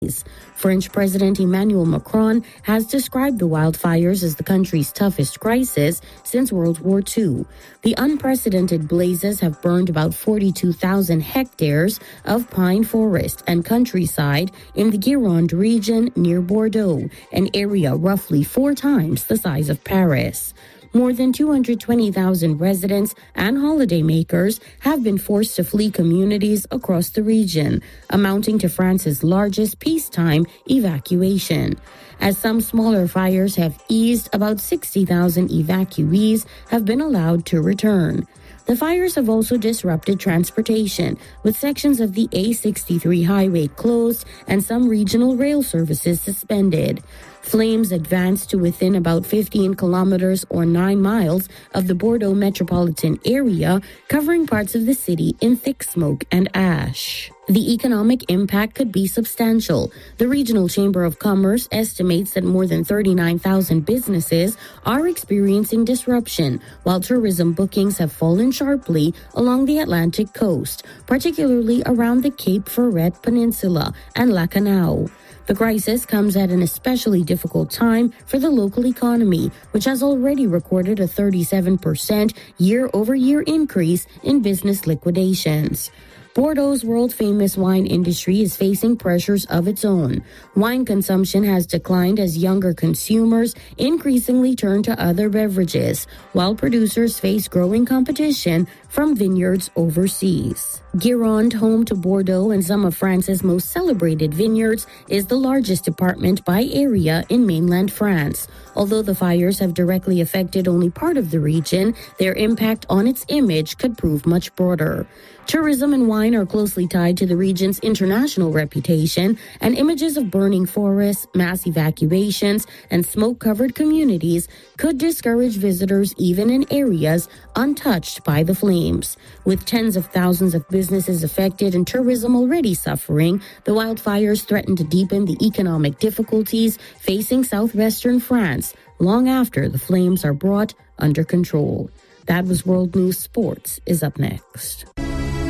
French President Emmanuel Macron has described the wildfires as the country's toughest crisis since World War II. The unprecedented blazes have burned about 42,000 hectares of pine forest and countryside in the Gironde region near Bordeaux, an area roughly 4 times the size of Paris. More than 220,000 residents and holidaymakers have been forced to flee communities across the region, amounting to France's largest peacetime evacuation. As some smaller fires have eased, about 60,000 evacuees have been allowed to return. The fires have also disrupted transportation, with sections of the A63 highway closed and some regional rail services suspended. Flames advanced to within about 15 kilometers or 9 miles of the Bordeaux metropolitan area, covering parts of the city in thick smoke and ash. The economic impact could be substantial. The Regional Chamber of Commerce estimates that more than 39,000 businesses are experiencing disruption, while tourism bookings have fallen sharply along the Atlantic coast, particularly around the Cape Ferret Peninsula and Lacanau. The crisis comes at an especially difficult time for the local economy, which has already recorded a 37% year-over-year increase in business liquidations. Bordeaux's world-famous wine industry is facing pressures of its own. Wine consumption has declined as younger consumers increasingly turn to other beverages, while producers face growing competition from vineyards overseas. Gironde, home to Bordeaux and some of France's most celebrated vineyards, is the largest department by area in mainland France. Although the fires have directly affected only part of the region, their impact on its image could prove much broader. Tourism and wine are closely tied to the region's international reputation, and images of burning forests, mass evacuations, and smoke-covered communities could discourage visitors even in areas untouched by the flames. With tens of thousands of businesses affected and tourism already suffering, the wildfires threaten to deepen the economic difficulties facing southwestern France long after the flames are brought under control. That was World News. Sports is up next.